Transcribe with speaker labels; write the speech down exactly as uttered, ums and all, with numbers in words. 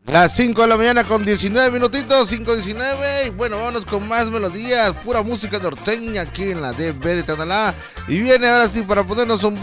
Speaker 1: Las cinco de la mañana con diecinueve minutitos, cinco diecinueve. Y bueno, vámonos con más melodías, pura música norteña aquí en la D B de Tonalá. Y viene ahora sí para ponernos un